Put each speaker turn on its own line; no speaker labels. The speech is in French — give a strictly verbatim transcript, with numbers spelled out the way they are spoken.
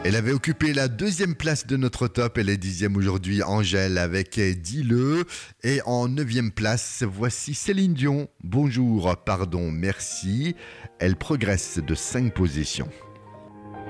Elle avait occupé la deuxième place de notre top. Elle est dixième aujourd'hui, Angèle avec Dis-le. Et en neuvième place, voici Céline Dion. Bonjour, pardon, merci. Elle progresse de cinq positions.